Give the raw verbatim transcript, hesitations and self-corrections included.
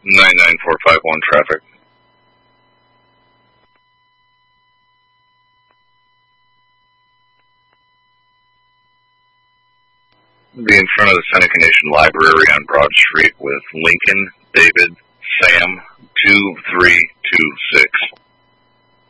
nine nine four five one traffic. Be in front of the Seneca Nation Library on Broad Street with Lincoln, David, Sam, two three two six.